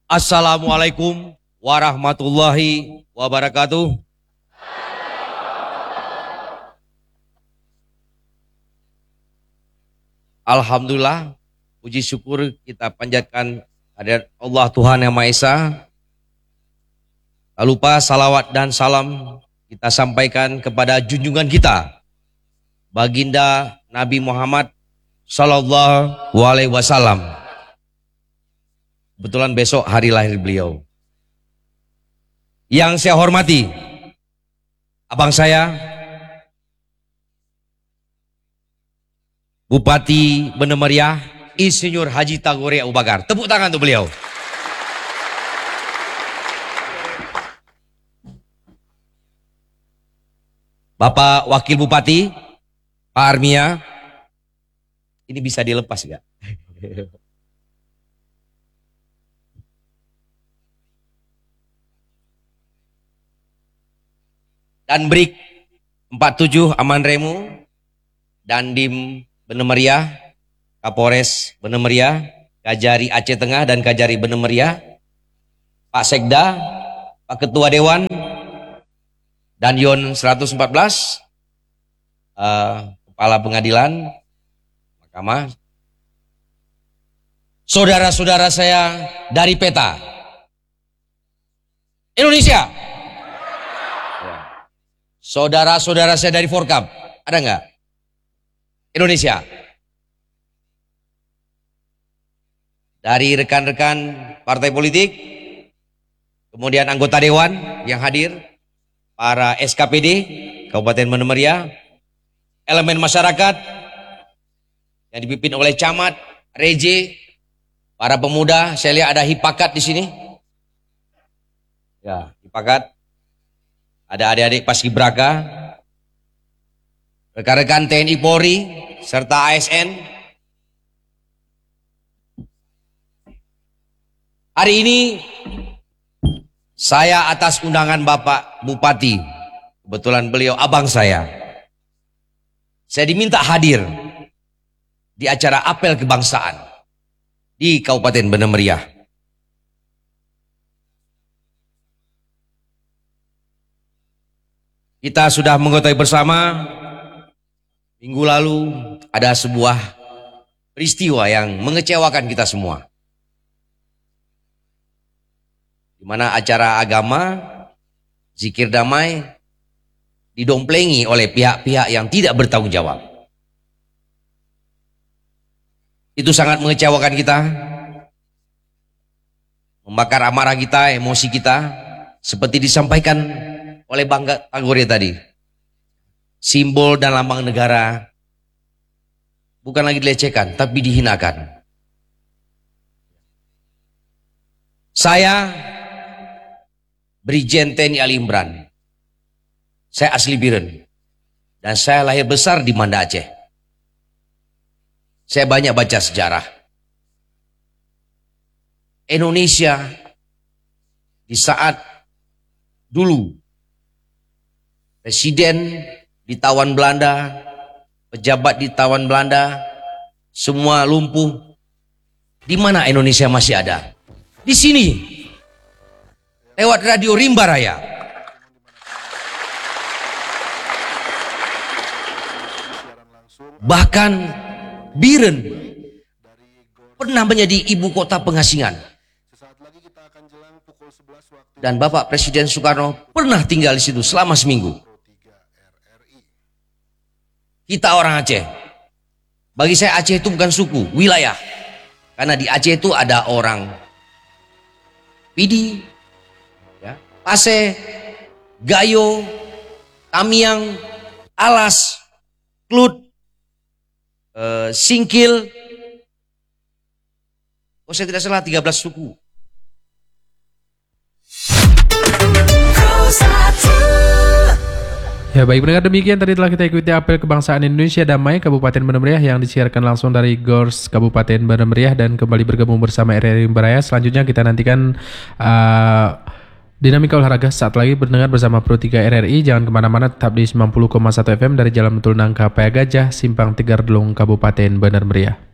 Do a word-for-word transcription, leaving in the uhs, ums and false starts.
Assalamualaikum warahmatullahi wabarakatuh. Alhamdulillah, puji syukur kita panjatkan hadirat Allah Tuhan Yang Maha Esa. Tak lupa salawat dan salam kita sampaikan kepada junjungan kita, Baginda Nabi Muhammad Sallallahu Alaihi Wasallam. Kebetulan besok hari lahir beliau. Yang saya hormati, abang saya, Bupati Bener Meriah, Insinyur Haji Tagore Abu Bakar. Tepuk tangan untuk beliau. Bapak Wakil Bupati, Pak Armia, ini bisa dilepas gak? Dan Brik empat puluh tujuh Aman Remu, Dandim Bener Meriah, Kapolres Bener Meriah, Kajari Aceh Tengah dan Kajari Bener Meriah, Pak Sekda, Pak Ketua Dewan, dan Yon seratus empat belas, uh, Kepala Pengadilan, Mahkamah, saudara-saudara saya dari Peta Indonesia, saudara-saudara saya dari Forkap, ada nggak? Indonesia. Dari rekan-rekan partai politik, kemudian anggota dewan yang hadir, para S K P D Kabupaten Bener Meriah, elemen masyarakat yang dipimpin oleh camat, reje, para pemuda. Saya lihat ada Hipakat di sini. Ya, Hipakat. Ada adik-adik Paskibraka, rekan-rekan T N I Polri, serta A S N. Hari ini saya atas undangan Bapak Bupati, kebetulan beliau abang saya, saya diminta hadir di acara apel kebangsaan di Kabupaten Bener Meriah. Kita sudah mengetahui bersama, minggu lalu ada sebuah peristiwa yang mengecewakan kita semua, di mana acara agama, zikir damai, didomplengi oleh pihak-pihak yang tidak bertanggung jawab. Itu sangat mengecewakan kita, membakar amarah kita, emosi kita, seperti disampaikan oleh Bang Tagore tadi. Simbol dan lambang negara bukan lagi dilecehkan, tapi dihinakan. Saya Brigjen T N I Ali Imran. Saya asli Biren dan saya lahir besar di Banda Aceh. Saya banyak baca sejarah Indonesia di saat dulu presiden ditawan Belanda, pejabat ditawan Belanda, semua lumpuh. Di mana Indonesia masih ada? Di sini, lewat radio Rimba Raya. Bahkan Biren pernah menjadi ibu kota pengasingan. Dan Bapak Presiden Soekarno pernah tinggal di situ selama seminggu. Kita orang Aceh. Bagi saya Aceh itu bukan suku, wilayah. Karena di Aceh itu ada orang Pidi, ya, Pase, Gayo, Tamiang, Alas, Klut, eh, Singkil. Oh, saya tidak salah, tiga belas suku. Ya baik, pendengar, demikian tadi telah kita ikuti apel kebangsaan Indonesia Damai Kabupaten Bener Meriah yang disiarkan langsung dari Gors Kabupaten Bener Meriah, dan kembali bergabung bersama R R I Rimba Raya. Selanjutnya kita nantikan uh, dinamika olahraga saat lagi berdengar bersama Pro tiga R R I. Jangan kemana-mana, tetap di sembilan puluh koma satu F M dari Jalan Betul Nangka Paya Gajah, Simpang Tegar Delung, Kabupaten Bener Meriah.